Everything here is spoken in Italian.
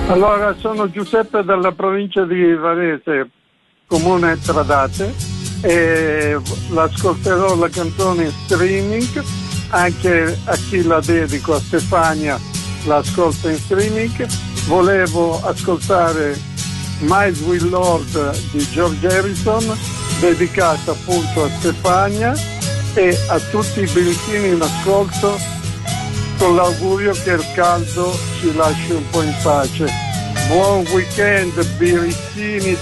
Allora, sono Giuseppe dalla provincia di Varese, comune Tradate, e l'ascolterò la canzone in streaming, anche a chi la dedico, a Stefania l'ascolta in streaming. Volevo ascoltare My Sweet Lord di George Harrison, dedicata appunto a Stefania e a tutti i biritini in ascolto, con l'augurio che il caldo ci lasci un po' in pace. Buon weekend, biritini